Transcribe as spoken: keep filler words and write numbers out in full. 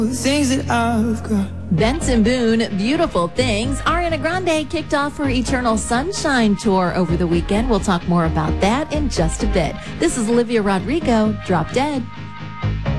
things that I've got. Benson Boone, Beautiful Things. Ariana Grande kicked off her Eternal Sunshine tour over the weekend. We'll talk more about that in just a bit. This is Olivia Rodrigo, Drop Dead.